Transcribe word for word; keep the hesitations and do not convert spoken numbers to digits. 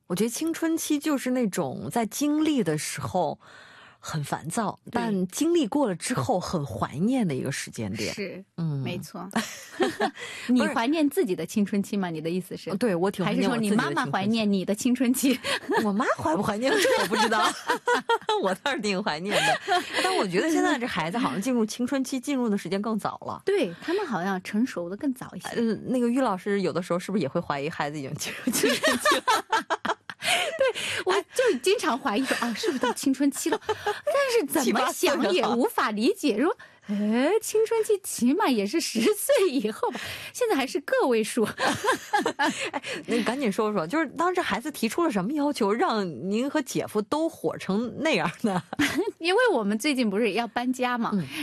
我觉得青春期就是那种在经历的时候很烦躁，但经历过了之后很怀念的一个时间点。 是， 嗯， 没错。你怀念自己的青春期吗？你的意思是？ 对，我挺怀念我自己的青春期。 还是说你妈妈怀念你的青春期？ 我妈怀不怀念这我不知道。我倒是挺怀念的。但我觉得现在这孩子好像进入青春期进入的时间更早了。 对，他们好像成熟的更早一些。 呃，那个于老师有的时候是不是也会怀疑孩子已经进入青春期了？ 对，我就经常怀疑说啊，是不是到青春期了？但是怎么想也无法理解，说，哎，青春期起码也是十岁以后吧，现在还是个位数。 哎，那你赶紧说说，就是当时孩子提出了什么要求，让您和姐夫都火成那样呢？ 因为我们最近不是要搬家嘛。嗯